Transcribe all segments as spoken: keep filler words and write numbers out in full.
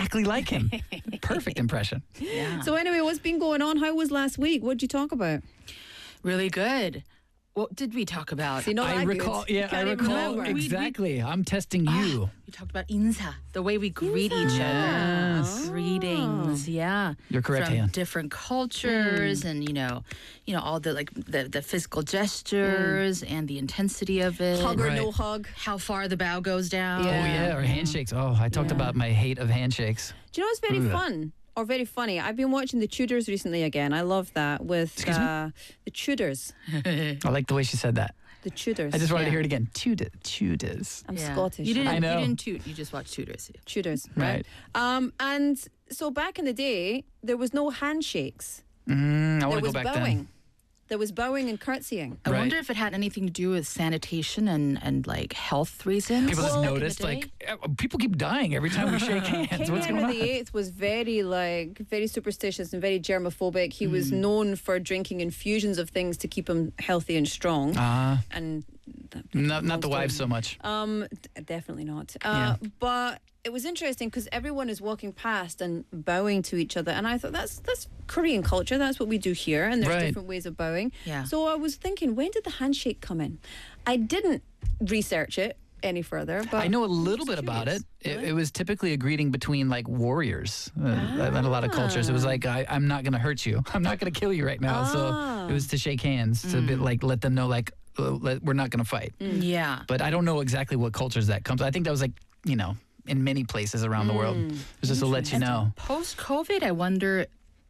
exactly like him. Perfect impression. Yeah. So anyway, what's been going on? How was last week? What did you talk about? Really good. What did we talk about? See, not I that recall, good. You yeah, I can't even recall remember. exactly. I'm testing you. We talked about insa, the way we greet each Yes. other. Greetings, yeah. You're correct, From Han. different cultures, and you know, you know, all the like the, the physical gestures and the intensity of it. Hug or Right. no hug? How far the bow goes down. Oh, yeah, or handshakes. Oh, I talked Yeah. about my hate of handshakes. Do you know what's very Ugh. fun or very funny? I've been watching The Tudors recently again. I love that with Excuse me? uh, The Tudors. I like the way she said that. The Tudors. I just wanted Yeah. to hear it again. Tudor, Tudors. I'm Yeah. Scottish. You didn't. I know. You didn't toot. You just watched Tudors. Tudors. Right. Um, and so back in the day, there was no handshakes. Mm, I There want to go was back bowing. then. There was bowing and curtsying. I Right. wonder if it had anything to do with sanitation and, and like health reasons. People Well, just back in the noticed, day? like, uh, people keep dying every time we shake hands. King What's going Henry on? the Eighth was very like very superstitious and very germophobic. He was known for drinking infusions of things to keep him healthy and strong. Ah, and that- not, not the long wives story. so much. Um, d- definitely not. Uh, But it was interesting because everyone is walking past and bowing to each other, and I thought that's that's Korean culture. That's what we do here, and there's Right. different ways of bowing. Yeah. So I was thinking, when did the handshake come in? I didn't research it any further, but I know a little I'm bit just about it. curious. it. Really? It was typically a greeting between like warriors uh, in a lot of cultures. It was like, I, I'm not going to hurt you. I'm not going to kill you right now. Ah. So it was to shake hands, to be, like let them know like, uh, let, we're not going to fight. Yeah. But I don't know exactly what cultures that comes. I think that was like, you know, in many places around the world. It was just to let you know. Post COVID, I wonder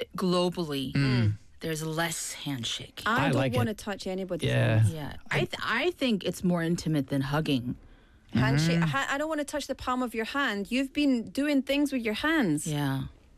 globally, there's less handshake. I, I don't like want to it. touch anybody's Yeah. hands. yeah. I th- I think it's more intimate than hugging. Handshake. Mm-hmm. ha- I don't want to touch the palm of your hand. You've been doing things with your hands. Yeah.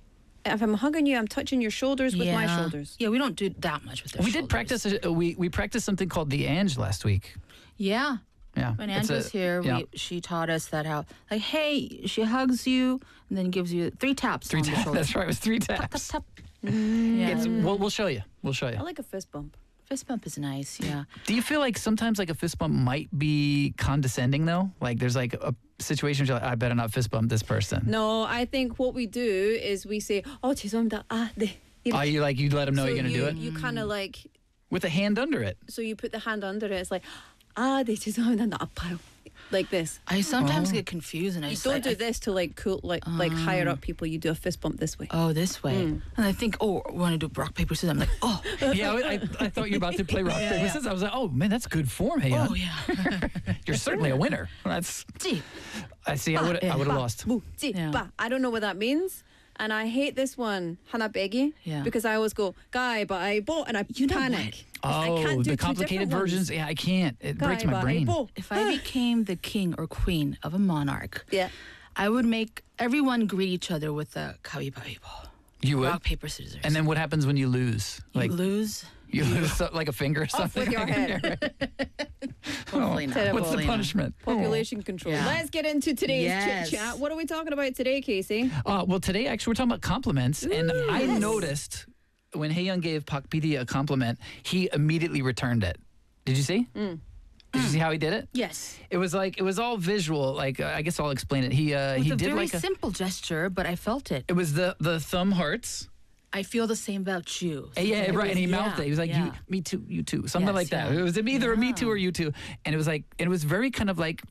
If I'm hugging you, I'm touching your shoulders with my Yeah. shoulders. Yeah, we don't do that much with our We did shoulders. practice, uh, we, we practiced something called the Ange last week. Yeah. Yeah. When It's Ange was a- here, yeah. we, she taught us that how, like, hey, she hugs you and then gives you three taps Three on the taps. shoulder. That's right. It was three Tap, tap, taps. tap. Yeah. It's, we'll, we'll show you. We'll show you. I like a fist bump. Fist bump is nice, yeah. Do you feel like sometimes like a fist bump might be condescending though? Like there's like a situation where you're like, I better not fist bump this person. No, I think what we do is we say, oh, 죄송합니다. Ah, 네. You know, Oh, you like you let them know so you're gonna you, do it You kind of like, with a hand under it. so you put the hand under it. It's like, ah, 네, 죄송합니다. 나 아파요. Like this. I sometimes Oh. get confused and I You just, don't I- do I- this to like cool, like like higher up people. You do a fist bump this way. Oh, this way. Mm. And I think, oh, we want to do rock, paper, scissors. I'm like, oh, Yeah, I, I, I thought you were about to play rock paper yeah. scissors. I was like, oh man, that's good form. Hey, oh, yeah. you're certainly a winner. That's Gee. I see. I would I would have Ba, lost. bu, 지, Yeah. ba. I don't know what that means. And I hate this one, 하나 빼기, Yeah. because I always go, 가위바위보, and I You know panic. I Oh, can't do the two complicated different versions. ones. Yeah, I can't. It breaks my brain. 가위바위보. If I became the king or queen of a monarch, Yeah. I would make everyone greet each other with a 가위바위보. You would. Rock, paper, scissors. And then what happens when you lose? you Like lose. you lose so- like a finger or Off something. with your head. Hopefully not. Terrible. What's the Hopefully not. punishment? Population control. Yeah. Let's get into today's Yes. chit chat. What are we talking about today, Casey? Uh, well, today actually we're talking about compliments, and Ooh, I yes. noticed when Haeyoung gave Pak Pidi a compliment, he immediately returned it. Did you see? Mm. Did you see how he did it? Yes. It was like it was all visual. Like uh, I guess I'll explain it. He uh, With he a did very like a. simple gesture, but I felt it. It was the the thumb hearts. I feel the same about you. Uh, yeah, It right. was- and he yeah, mouthed it. He was like, yeah. "You, me too, you too," something Yes, like that. yeah. It was either a me too Yeah. or you too, and it was like it was very kind of like.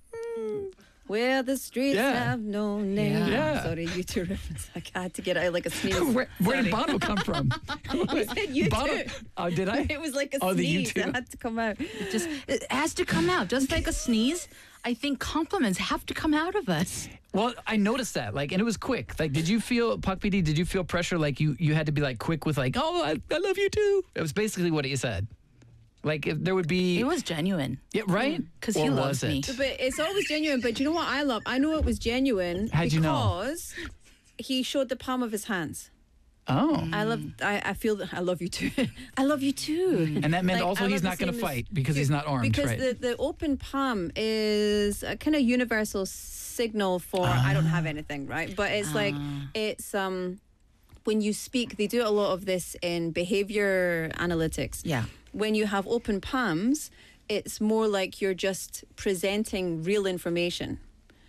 Where the streets Yeah. have no name. Yeah. Sorry, you two reference. I had to get out like a sneeze. Where, where did Bono come from? I said you Bono, too. Oh, did I? It was like a Oh, the you sneeze too. that had to come out. It just it has to come out, just like a sneeze. I think compliments have to come out of us. Well, I noticed that, like, and it was quick. Like, did you feel, Pak P D, did you feel pressure, like, you, you had to be, like, quick with, like, oh, I, I love you, too? It was basically what he said. Like, if there would be... It was genuine. Yeah, right? Because Or he was loves me. it? But it's always genuine. But you know what I love? I know it was genuine How'd you know? because he showed the palm of his hands. Oh. I love. I, I feel that I love you too. I love you too. And that meant Like, also I he's love not the going to same as fight because you. he's not armed, Because right? the the open palm is a kind of universal signal for I don't have anything, right? But it's like it's um when you speak, they do a lot of this in behavior analytics. Yeah. When you have open palms, it's more like you're just presenting real information.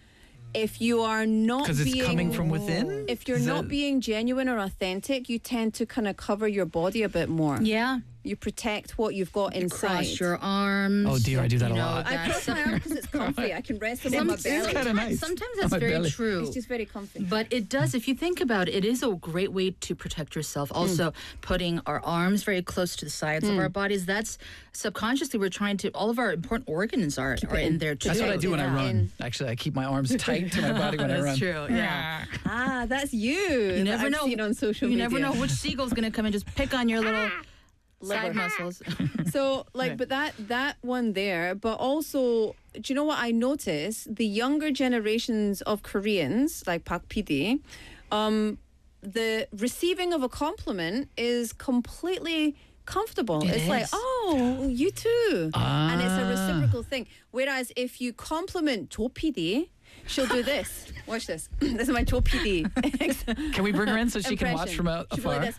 If you are not Because it's being, coming from within? if you're Is not that- being genuine or authentic, you tend to kind of cover your body a bit more. Yeah. You protect what you've got inside. Cross your arms. Oh, dear, I do that you a know, lot. I that's- cross my arms because it's comfy. I can rest them on my It's belly. kinda nice. Sometimes On that's my very belly. true. It's just very comfy. But it does, if you think about it, it is a great way to protect yourself. Mm. Also, putting our arms very close to the sides of our bodies, that's subconsciously we're trying to, all of our important organs are, are in there too. That's what I do when I Yeah. run. In- Actually, I keep my arms tight to my body when I run. That's true, yeah. Ah, that's you. You that never I've know. Seen on social you media. never know which seagull's going to come and just pick on your little Liver. side muscles. So, like, Right. but that that one there, but also, do you know what I notice? The younger generations of Koreans, like Park P D, um, the receiving of a compliment is completely comfortable. It it's like, is. oh, you too, and it's a Ah. reciprocal thing. Whereas if you compliment Jo P D, she'll do this. Watch this. This is my Jo P D. Can we bring her in so she can watch impression. from a- She'll go like afar? this.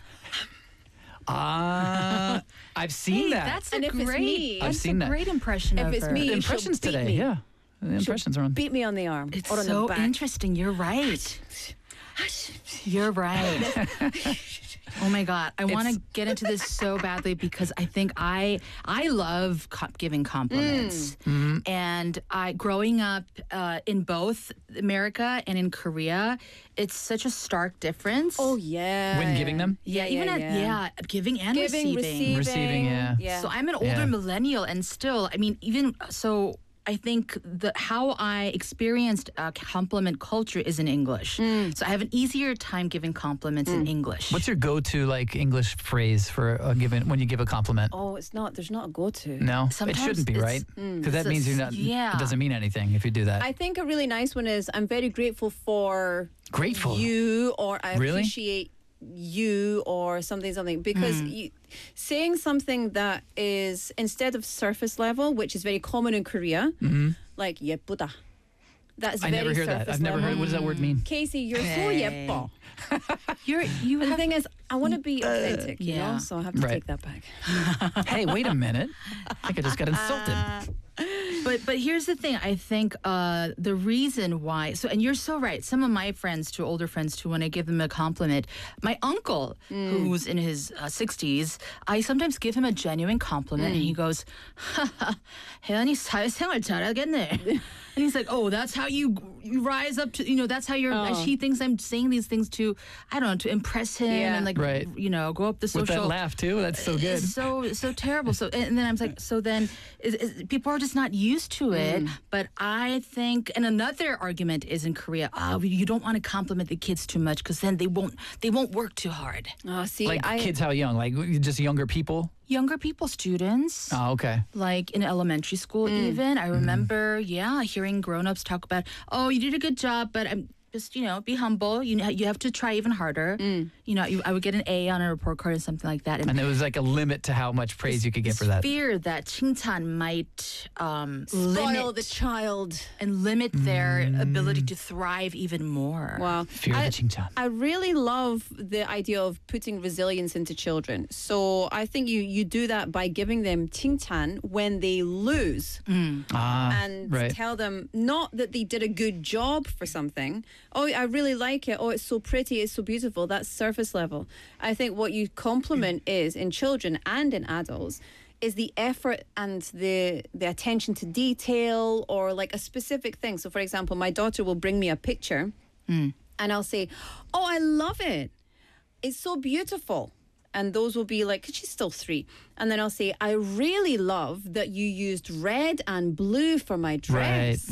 Ah, I've seen Hey, that. that's And a if it's great, me- I've that's seen a that. great impression If of it's her. me, The she'll impressions beat today, me. yeah. The impressions are on. Beat me on the arm It's or on so the back. interesting. You're right. You're right. Oh my God, I want to It's- get into this so badly because I think I I love co- giving compliments, Mm-hmm. and I growing up uh, in both America and in Korea, it's such a stark difference. Oh yeah. When giving them? yeah, yeah, even at yeah. yeah, giving and Giving, receiving. receiving, Receiving, yeah. yeah. So I'm an older Yeah. millennial, and still, I mean, even so, I think the how I experienced uh, compliment culture is in English. So I have an easier time giving compliments in English. What's your go-to like English phrase for a given when you give a compliment? Oh, it's not. There's not a go-to. No, Sometimes it shouldn't be, it's- right? Because that So means you're it's- not. yeah. It doesn't mean anything if you do that. I think a really nice one is I'm very grateful for Grateful. you, or I Really? appreciate you, or something, something. Because Hmm. you, saying something that is instead of surface level, which is very common in Korea, like 예쁘다. That's Mm-hmm. I very never hear that. surface I've never level. heard. What does that word mean? Casey, you're so Hey. 예뻐. You're you And the have thing is, I want to be authentic, you yeah. know, so I have to Right. take that back. Hey, wait a minute. I think I just got insulted. But but here's the thing. I think uh, the reason why. So and you're so right. Some of my friends, too, older friends too, when I give them a compliment, my uncle, who's in his uh, sixties, I sometimes give him a genuine compliment, and he goes, "혜연이 사회생활 잘하겠네." And he's like, "Oh, that's how you you rise up to. You know, that's how you're." Oh. He thinks I'm saying these things to, I don't know, to impress him Yeah. and like, Right. you know, go up the With social. that laugh too. That's so good. It's so so terrible. So and then I was like, so then is, is, people are just not used to it. But I think, and another argument is in Korea, ah, you don't want to compliment the kids too much because then they won't they won't work too hard. Oh, see, Like I, kids, how young? Like just younger people? Younger people, students. Oh, okay. Like in elementary school, Mm. even I remember, yeah, hearing grown-ups talk about, "Oh, you did a good job, but I'm just, you know, be humble. You know, you have to try even harder." Mm. You know, you, I would get an A on a report card or something like that, And there was like a limit to how much praise you could get for that. fear that 칭찬 might um, spoil limit the child. and limit their ability to thrive even more. Wow. Fear I, the 칭찬. I really love the idea of putting resilience into children. So I think you, you do that by giving them 칭찬 when they lose Ah, and right. tell them not that they did a good job for something. Oh, I really like it. Oh, it's so pretty. It's so beautiful. That's surface level. I think what you compliment is in children and in adults is the effort and the the attention to detail or like a specific thing. So for example, my daughter will bring me a picture and I'll say, "Oh, I love it. It's so beautiful." And those will be like, 'cause she's still three. And then I'll say, "I really love that you used red and blue for my dress.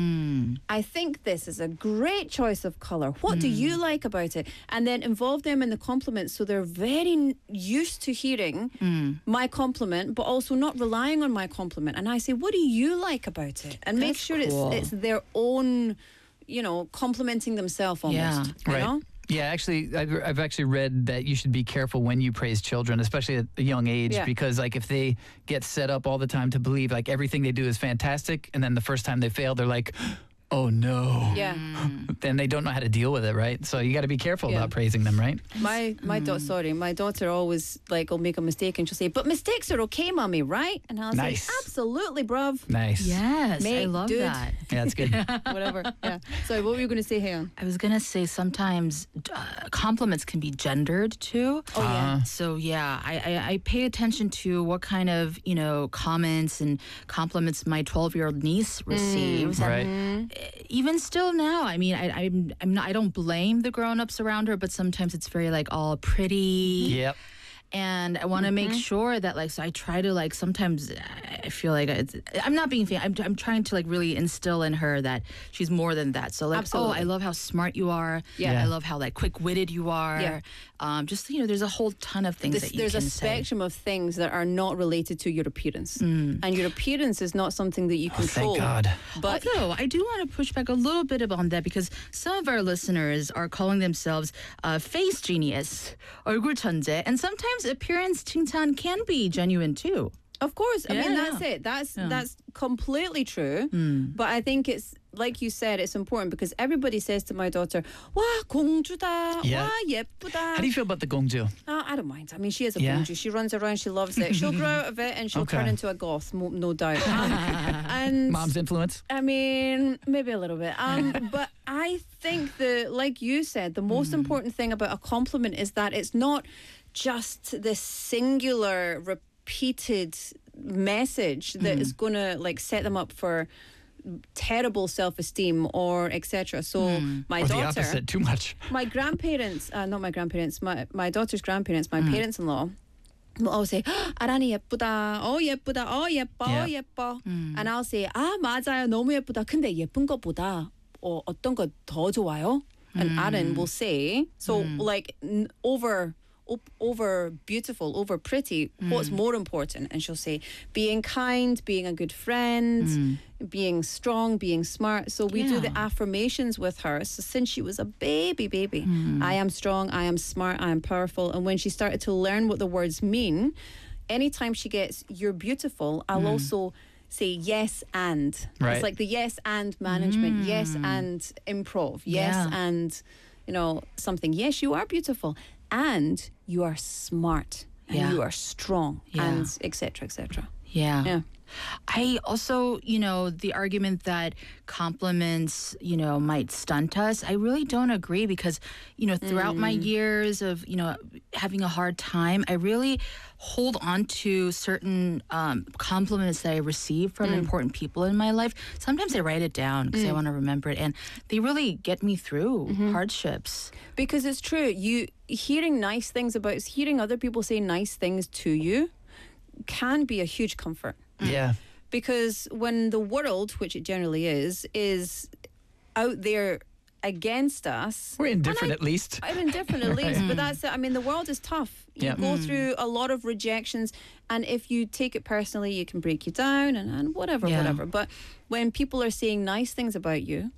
I think this is a great choice of color. What do you like about it?" And then involve them in the compliment so they're very n- used to hearing my compliment, but also not relying on my compliment. And I say, "What do you like about it?" And make That's sure cool. it's it's their own, you know, complimenting themselves almost. Yeah. You Right. know? Yeah, actually, I've, I've actually read that you should be careful when you praise children, especially at a young age, Yeah. because like if they get set up all the time to believe like everything they do is fantastic, and then the first time they fail, they're like, Oh no. Yeah. Then they don't know how to deal with it, right? So you got to be careful Yeah. about praising them, right? My my daughter, sorry, my daughter always like will make a mistake and she'll say, "But mistakes are okay, mommy, right?" And I'll Nice. say, "Absolutely, bruv." Nice. Yes, I Mate, love dude. that. Yeah, that's good. Whatever. Yeah. Sorry, what were you going to say, Hayon? I was gonna say sometimes uh, compliments can be gendered too. Oh yeah. So yeah, I, I I pay attention to what kind of you know comments and compliments my twelve-year-old niece receives. And Right. even still now, I mean, I I'm I'm not I don't blame the grown-ups around her, but sometimes it's very like all pretty. Yep. And I want to make sure that like so I try to like sometimes I feel like it's, I'm not being fan. I'm I'm trying to like really instill in her that she's more than that. So like Absolutely. oh I love how smart you are. Yeah. Yeah. I love how like quick witted you are. Yeah. Um, just you know there's a whole ton of things This, that you there's can a say. spectrum of things that are not related to your appearance, Mm. and your appearance is not something that you Oh, control. thank God. But Although I do want to push back a little bit on that because some of our listeners are calling themselves uh, face genius, 얼굴 천재, and sometimes appearance 칭찬 can be genuine too. of course, I mean Yeah, that's yeah. it. That's Yeah. that's completely true. Mm. But I think it's like you said, it's important because everybody says to my daughter, "와 공주다, Yeah. 와 예쁘다." How do you feel about the gongju? Uh, I don't mind. I mean, she is a Yeah. 공주. She runs around. She loves it. She'll grow out of it and she'll turn Okay. into a goth, mo- no doubt. Um, and Mom's influence? I mean, maybe a little bit. Um, but I think the, like you said, the most important thing about a compliment is that it's not just this singular, repeated message that is going to like set them up for terrible self-esteem or et cetera. So my Or the daughter, opposite, too much. my grandparents, uh, not my grandparents, my, my daughter's grandparents, my parents-in-law, will always say, 아란이 예쁘다, 어 예쁘다, 어 예뻐, 어 Yeah. 예뻐. And I'll say, 아 맞아요, 너무 예쁘다. 근데 예쁜 것보다 어, 어떤 거 더 좋아요? And Aaron will say, so like n- over. op- Over beautiful, over pretty, what's more important? And she'll say, being kind, being a good friend, being strong, being smart. So we do the Yeah. affirmations with her. So since she was a baby, baby, I am strong, I am smart, I am powerful. And when she started to learn what the words mean, anytime she gets you're beautiful, I'll also say yes and. Right. It's like the yes and management, yes and improv, yes Yeah. and, you know, something. Yes, you are beautiful. And you are smart. And Yeah. you are strong. Yeah. And et cetera, et cetera. Yeah. Yeah. I also, you know, the argument that compliments, you know, might stunt us, I really don't agree because, you know, throughout my years of, you know, having a hard time, I really hold on to certain um, compliments that I receive from important people in my life. Sometimes I write it down because I want to remember it, and they really get me through hardships. Because it's true. You hearing nice things about hearing other people say nice things to you can be a huge comfort. Yeah. Because when the world, which it generally is, is out there against us, We're indifferent I- at least. I'm indifferent at least, but that's it. I mean, the world is tough. You Yeah. go through a lot of rejections, and if you take it personally, it can break you down and, and whatever, Yeah. whatever. But when people are saying nice things about you,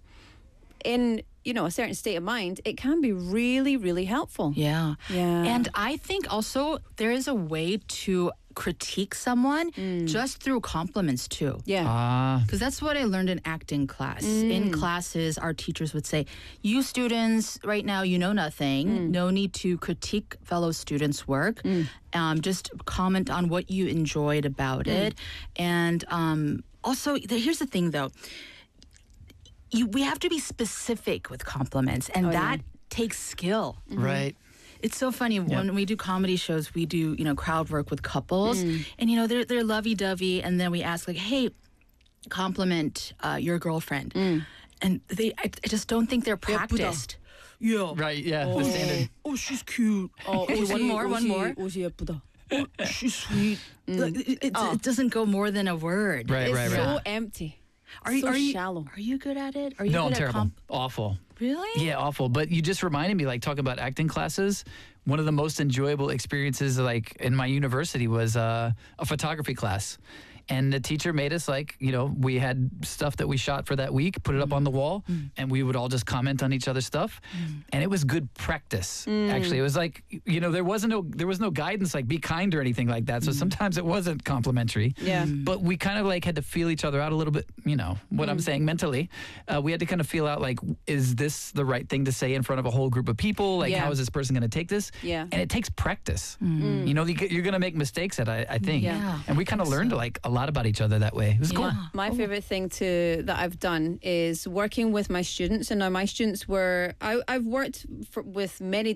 in you know a certain state of mind, it can be really, really helpful. Yeah. Yeah. And I think also there is a way to critique someone just through compliments too. Yeah. Ah. Because that's what I learned in acting class. In classes, our teachers would say, you students, right now, you know nothing. No need to critique fellow students' work. Um, just comment on what you enjoyed about it. And um, also, th- here's the thing, though. You, we have to be specific with compliments, and that takes skill. Right. It's so funny when we do comedy shows. We do you know crowd work with couples, and you know they're they're lovey dovey, and then we ask like, "Hey, compliment uh, your girlfriend," and they I, I just don't think they're practiced. Yeah. Right. Yeah. The standard. Oh, she's cute. Oh, Okay, one more, one more. 옷이 예쁘다. She's sweet. Like, it, it, it doesn't go more than a word. Right. It's Right. so Right. empty. Are you so are you shallow. Are you good at it? Are you No, I'm good at terrible. comp- Awful. Really? Yeah, awful. But you just reminded me, like, talking about acting classes. One of the most enjoyable experiences, like, in my university was uh, a photography class. And the teacher made us like, you know, we had stuff that we shot for that week, put it up on the wall, and we would all just comment on each other's stuff. And it was good practice. Actually, it was like, you know, there wasn't no there was no guidance like be kind or anything like that. So sometimes it wasn't complimentary. Yeah. But we kind of like had to feel each other out a little bit, you know, what I'm saying mentally. Uh, we had to kind of feel out like, is this the right thing to say in front of a whole group of people? Like, Yeah. how is this person going to take this? Yeah. And it takes practice. You know, you- you're going to make mistakes at, I, I think. Yeah, And we kind of learned like a lot about each other that way. It was cool. Yeah. My favorite thing to that I've done is working with my students, and now my students were I, I've worked for, with many